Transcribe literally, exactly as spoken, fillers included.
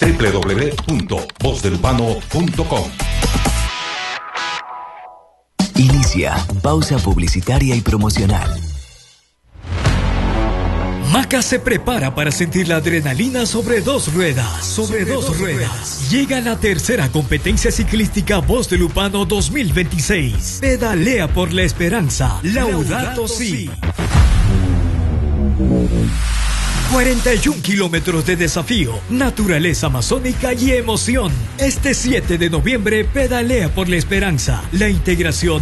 w w w punto voz del urbano punto com. Inicia pausa publicitaria y promocional. Maca se prepara para sentir la adrenalina sobre dos ruedas. Sobre, sobre dos, dos ruedas. ruedas. Llega la tercera competencia ciclística Voz del Upano dos mil veintiséis. Pedalea por la esperanza. Laudato, Laudato Si. cuarenta y un kilómetros de desafío, naturaleza amazónica y emoción. Este siete de noviembre pedalea por la esperanza. La integración